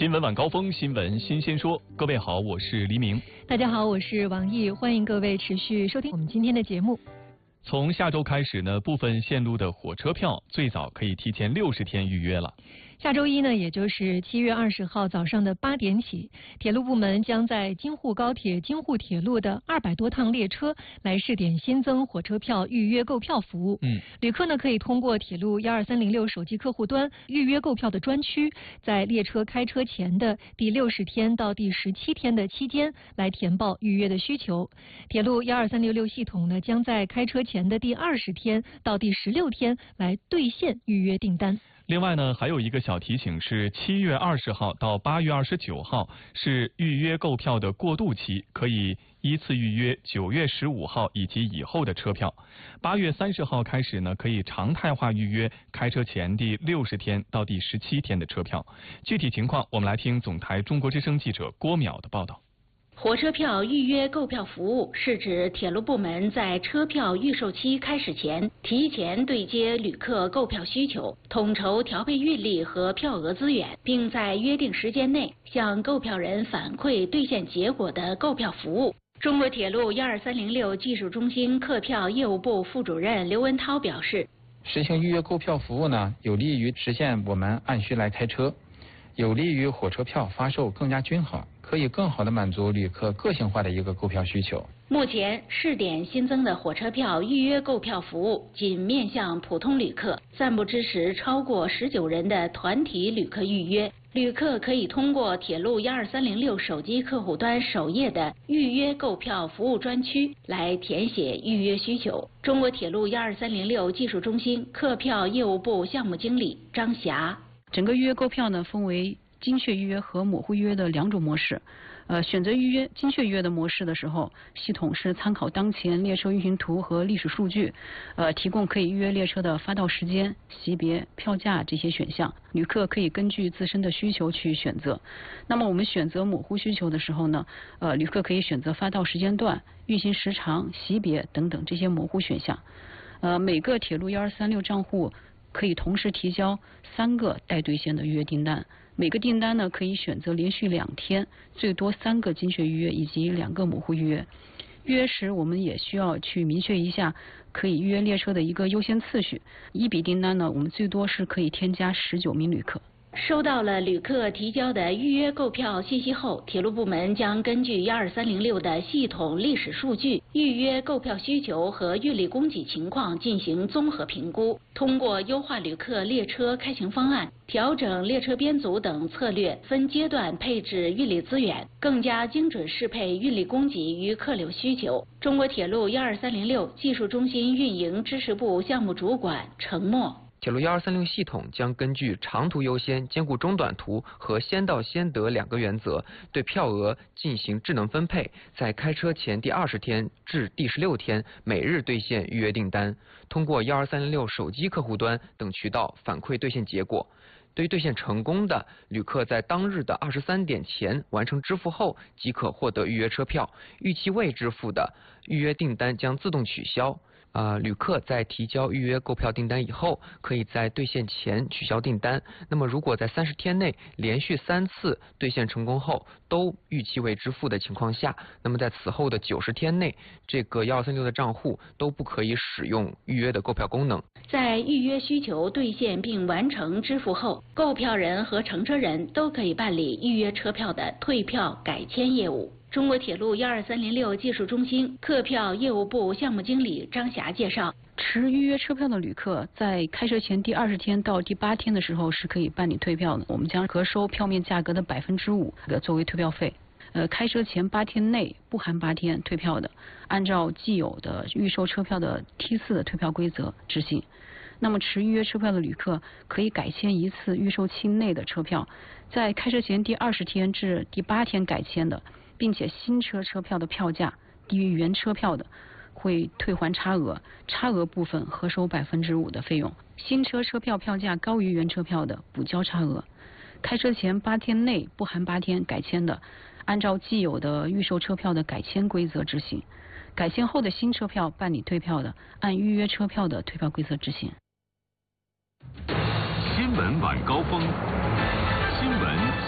新闻晚高峰，新闻新鲜说。各位好，我是黎明。 大家好，我是王毅，欢迎各位持续收听我们今天的节目。 从下周开始呢，部分线路的火车票最早可以提前60天预约了。 下周一呢，也就是7月20号早上的8点起，铁路部门将在京沪高铁、京沪铁路的200多趟列车来试点新增火车票预约购票服务。旅客呢可以通过铁路12306手机客户端预约购票的专区，在列车开车前的第60天到第17天的期间来填报预约的需求。铁路12366系统呢将在开车前的第20天到第16天来兑现预约订单。 另外呢，还有一个小提醒是7月20号到8月29号是预约购票的过渡期，可以依次预约9月15号以及以后的车票。8月30号开始呢，可以常态化预约开车前第60天到第17天的车票。具体情况，我们来听总台中国之声记者郭淼的报道。 火车票预约购票服务是指铁路部门在车票预售期开始前，提前对接旅客购票需求，统筹调配运力和票额资源，并在约定时间内向购票人反馈兑现结果的购票服务。中国铁路12306技术中心客票业务部副主任刘文涛表示， 实行预约购票服务呢，有利于实现我们按需来开车，有利于火车票发售更加均衡，可以更好地满足旅客个性化的一个购票需求。 目前试点新增的火车票预约购票服务仅面向普通旅客，暂不支持超过19人的团体旅客预约。旅客可以通过铁路12306手机客户端首页的预约购票服务专区来填写预约需求。中国铁路12306技术中心客票业务部项目经理张霞， 整个预约购票呢分为精确预约和模糊预约的2种模式。选择预约精确预约的模式的时候，系统是参考当前列车运行图和历史数据，提供可以预约列车的发到时间、席别、票价这些选项，旅客可以根据自身的需求去选择。那么我们选择模糊需求的时候呢，旅客可以选择发到时间段、运行时长、席别等等这些模糊选项。每个铁路1236账户可以同时提交3个待兑现的预约订单，每个订单呢可以选择连续2天，最多3个精确预约以及2个模糊预约。预约时我们也需要去明确一下可以预约列车的一个优先次序。一笔订单呢，我们最多是可以添加19名旅客。 收到了旅客提交的预约购票信息后，铁路部门将根据12306的系统历史数据、预约购票需求和运力供给情况进行综合评估，通过优化旅客列车开行方案、调整列车编组等策略，分阶段配置运力资源，更加精准适配运力供给与客流需求。中国铁路12306技术中心运营支持部项目主管程默。 铁路1236系统将根据长途优先、兼顾中短途和先到先得2个原则，对票额进行智能分配，在开车前第20天至第16天每日兑现预约订单，通过12306手机客户端等渠道反馈兑现结果。对于兑现成功的旅客，在当日的23点前完成支付后，即可获得预约车票。逾期未支付的预约订单将自动取消。旅客在提交预约购票订单以后，可以在兑现前取消订单。那么如果在30天内连续3次兑现成功后都逾期未支付的情况下，那么在此后的90天内，这个1236的账户都不可以使用预约的购票功能。 在预约需求兑现并完成支付后，购票人和乘车人都可以办理预约车票的退票改签业务。中国铁路12306技术中心客票业务部项目经理张霞介绍， 持预约车票的旅客在开车前第20天到第8天的时候是可以办理退票的，我们将核收票面价格的5%作为退票费。开车前8天内不含8天退票的，按照既有的预售车票的T4的退票规则执行。那么持预约车票的旅客可以改签一次预售期内的车票，在开车前第20天至第8天改签的，并且新车票的票价低于原车票的，会退还差额，差额部分核收5%的费用。新车票票价高于原车票的，补交差额。开车前8天内不含8天改签的，按照既有的预售车票的改签规则执行。改签后的新车票办理退票的，按预约车票的退票规则执行。 新闻晚高峰，新闻新鲜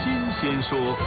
先说。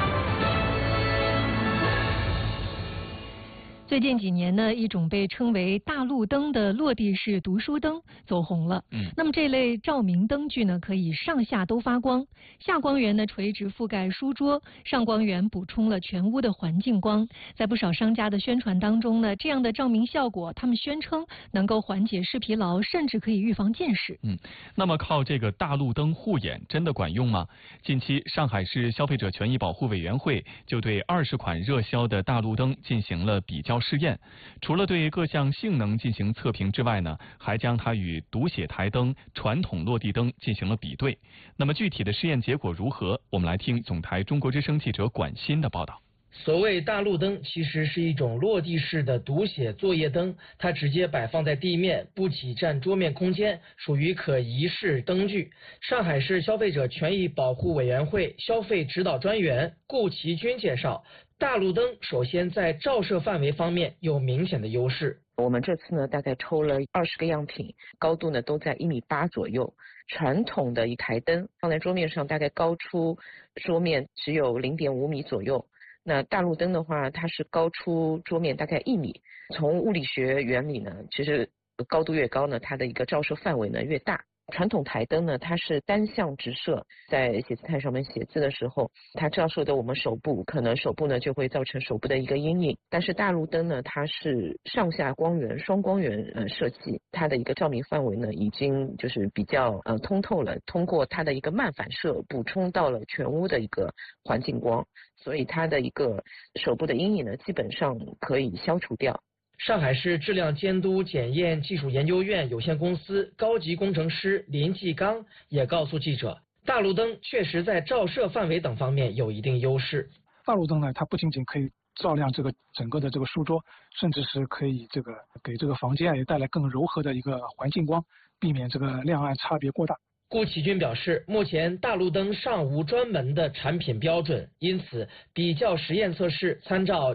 最近几年呢，一种被称为大路灯的落地式读书灯走红了。那么这类照明灯具呢，可以上下都发光，下光源呢垂直覆盖书桌，上光源补充了全屋的环境光。在不少商家的宣传当中呢，这样的照明效果，他们宣称能够缓解视疲劳，甚至可以预防近视。 那么靠这个大路灯护眼真的管用吗？近期上海市消费者权益保护委员会就对20款热销的大路灯进行了比较试验，除了对各项性能进行测评之外呢，还将它与读写台灯、传统落地灯进行了比对。那么具体的试验结果如何？我们来听总台中国之声记者管鑫的报道。 所谓大路灯其实是一种落地式的读写作业灯，它直接摆放在地面，不挤占桌面空间，属于可移式灯具。上海市消费者权益保护委员会消费指导专员顾其军介绍，大路灯首先在照射范围方面有明显的优势。 我们这次呢，大概抽了20个样品，高度呢都在1.8米左右。传统的一台灯放在桌面上，大概高出桌面只有0.5米左右。那大路灯的话，它是高出桌面大概1米。从物理学原理呢，其实高度越高呢，它的一个照射范围呢越大。传统台灯呢，它是单向直射，在写字台上面写字的时候，它照射的我们手部，可能手部呢就会造成手部的一个阴影。但是大路灯呢，它是上下光源、双光源设计，它的一个照明范围呢已经就是比较通透了，通过它的一个慢反射补充到了全屋的一个环境光，所以它的一个手部的阴影呢基本上可以消除掉。 上海市质量监督检验技术研究院有限公司高级工程师林继刚也告诉记者，大路灯确实在照射范围等方面有一定优势。 大路灯呢，它不仅仅可以照亮这个整个的这个书桌，甚至是可以给这个房间也带来更柔和的一个环境光，避免这个亮暗差别过大。 顾其军表示，目前大路灯尚无专门的产品标准，因此比较实验测试参照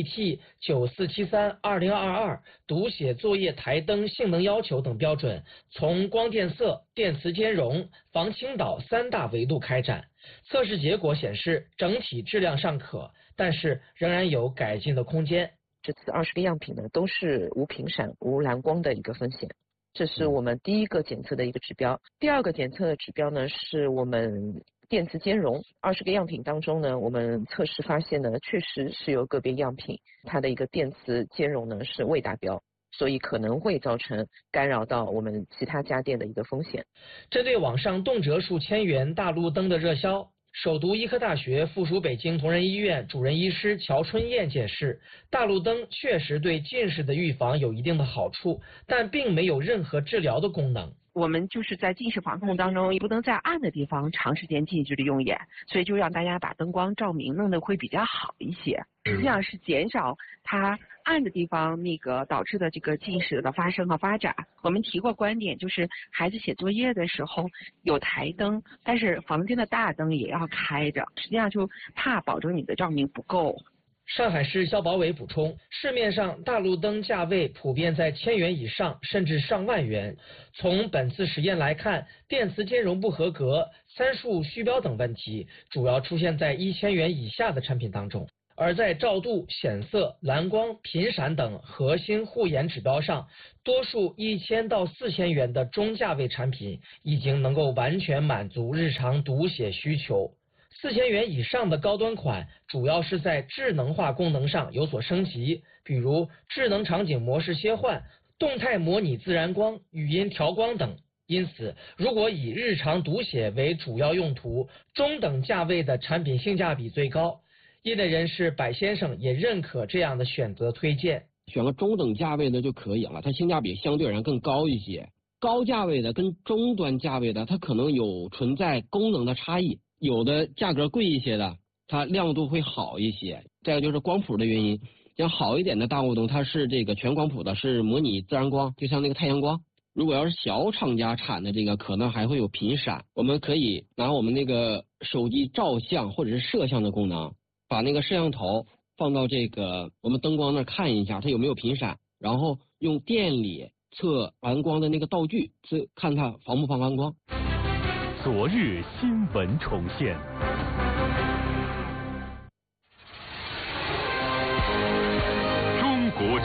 JBT9473-2022 读写作业台灯性能要求等标准，从光电色、电磁兼容、防倾倒3大维度开展。测试结果显示，整体质量尚可，但是仍然有改进的空间。 这次20个样品呢，都是无频闪、无蓝光的一个风险。这是我们第一个检测的一个指标。第二个检测的指标呢，是我们电磁兼容。20个样品当中呢，我们测试发现呢，确实是有个别样品它的一个电磁兼容呢是未达标，所以可能会造成干扰到我们其他家电的一个风险。 针对网上动辄数千元大路灯的热销，首都医科大学附属北京同仁医院主任医师乔春燕解释，大路灯确实对近视的预防有一定的好处，但并没有任何治疗的功能。 我们就是在近视防控当中，也不能在暗的地方长时间近距离用眼，所以就让大家把灯光照明弄得会比较好一些，实际上是减少它暗的地方那个导致的这个近视的发生和发展。我们提过观点，就是孩子写作业的时候有台灯，但是房间的大灯也要开着，实际上就怕保证你的照明不够。 上海市消保委补充，市面上大路灯价位普遍在1000元以上，甚至上万元。从本次实验来看，电磁兼容不合格、参数虚标等问题，主要出现在1000元以下的产品当中。而在照度、显色、蓝光、频闪等核心护眼指标上，多数1000到4000元的中价位产品已经能够完全满足日常读写需求。4000元以上的高端款，主要是在智能化功能上有所升级，比如智能场景模式切换、动态模拟自然光、语音调光等。因此，如果以日常读写为主要用途，中等价位的产品性价比最高。业内人士柏先生也认可这样的选择推荐， 选个中等价位的就可以了，它性价比相对而言更高一些。高价位的跟中端价位的，它可能有存在功能的差异。有的价格贵一些的，它亮度会好一些。再有就是光谱的原因，像好一点的大路灯，它是这个全光谱的，是模拟自然光，就像那个太阳光。如果要是小厂家产的这个，可能还会有频闪。我们可以拿我们那个手机照相或者是摄像的功能，把那个摄像头放到这个我们灯光那看一下，它有没有频闪，然后用电里测蓝光的那个道具，看它防不防蓝光。 昨日新闻重现。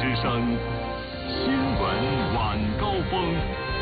之声新闻晚高峰。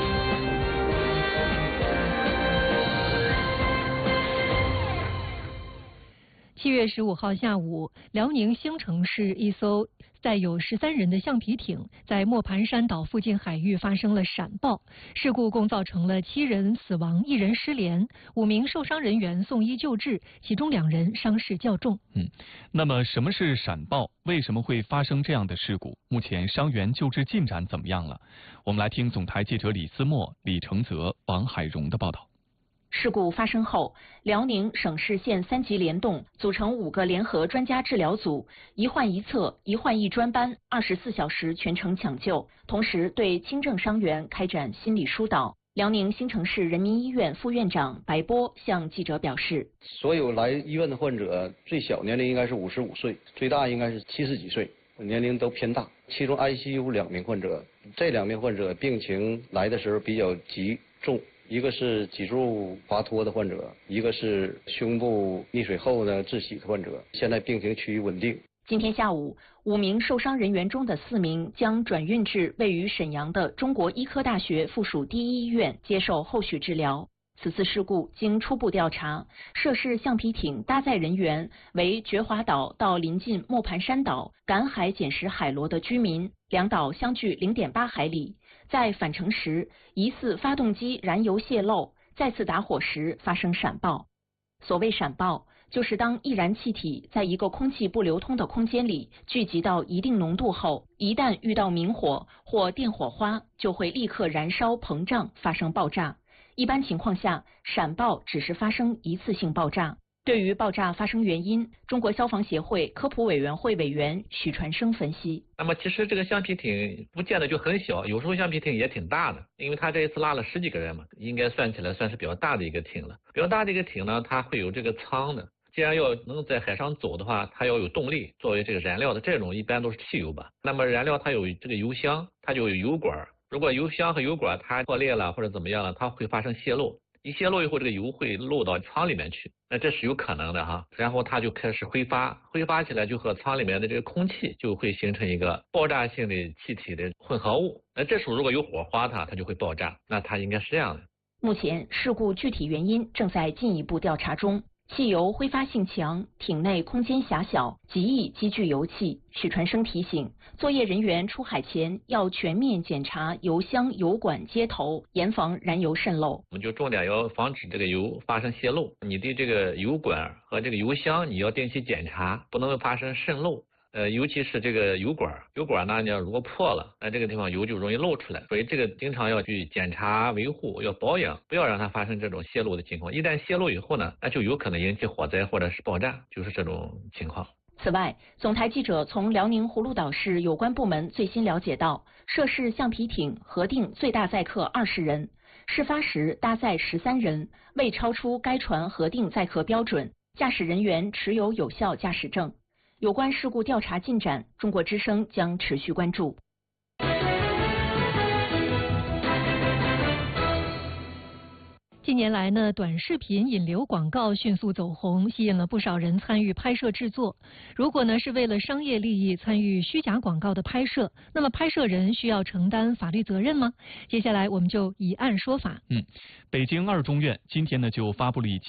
7月15号下午，辽宁兴城市一艘载有13人的橡皮艇在磨盘山岛附近海域发生了闪爆，事故共造成了7人死亡、1人失联，5名受伤人员送医救治，其中2人伤势较重。 那么什么是闪爆？为什么会发生这样的事故？目前伤员救治进展怎么样了？我们来听总台记者李思墨、李承泽、王海荣的报道。 事故发生后，辽宁省市县3级联动组成5个联合专家治疗组，一患一侧、一患一专班，24小时全程抢救，同时对轻症伤员开展心理疏导。辽宁兴城市人民医院副院长白波向记者表示： 所有来医院的患者，最小年龄应该是55岁，最大应该是70几岁，年龄都偏大。其中 ICU 2名患者，这2名患者病情来的时候比较急重。一个是脊柱滑脱的患者，一个是胸部溺水后呢窒息的患者，现在病情趋于稳定。 今天下午，5名受伤人员中的4名将转运至位于沈阳的中国医科大学附属第一医院接受后续治疗。此次事故经初步调查，涉事橡皮艇搭载人员为觉华岛到临近磨盘山岛赶海捡拾海螺的居民，两岛相距0.8海里。在返程时，疑似发动机燃油泄漏，再次打火时发生闪爆。所谓闪爆，就是当易燃气体在一个空气不流通的空间里聚集到一定浓度后，一旦遇到明火或电火花，就会立刻燃烧膨胀，发生爆炸。一般情况下，闪爆只是发生一次性爆炸。对于爆炸发生原因，中国消防协会科普委员会委员许传生分析： 那么其实这个橡皮艇不见得就很小，有时候橡皮艇也挺大的，因为他这一次拉了10几个人嘛，应该算起来算是比较大的一个艇了。比较大的一个艇呢，它会有这个舱的，既然要能在海上走的话，它要有动力作为这个燃料的，这种一般都是汽油吧。那么燃料它有这个油箱，它就有油管，如果油箱和油管它破裂了或者怎么样了，它会发生泄漏。一泄漏以后，这个油会漏到舱里面去，那这是有可能的哈。然后它就开始挥发起来，就和舱里面的这个空气就会形成一个爆炸性的气体的混合物。那这时候如果有火花它就会爆炸，那它应该是这样的。 目前事故具体原因正在进一步调查中。汽油挥发性强，艇内空间狭小，极易积聚油气。许传生提醒，作业人员出海前要全面检查油箱、油管接头，严防燃油渗漏。 我们就重点要防止这个油发生泄漏。你的这个油管和这个油箱你要定期检查，不能发生渗漏。尤其是这个油管呢，你要如果破了，那这个地方油就容易漏出来，所以这个经常要去检查维护，要保养，不要让它发生这种泄漏的情况。一旦泄漏以后呢，那就有可能引起火灾或者是爆炸，就是这种情况。 此外，总台记者从辽宁葫芦岛市有关部门最新了解到，涉事橡皮艇核定最大载客20人，事发时搭载13人，未超出该船核定载客标准，驾驶人员持有有效驾驶证。有关事故调查进展，中国之声将持续关注。 近年来呢，短视频引流广告迅速走红，吸引了不少人参与拍摄制作。如果呢是为了商业利益参与虚假广告的拍摄，那么拍摄人需要承担法律责任吗？接下来我们就以案说法。 北京2中院今天呢就发布了一起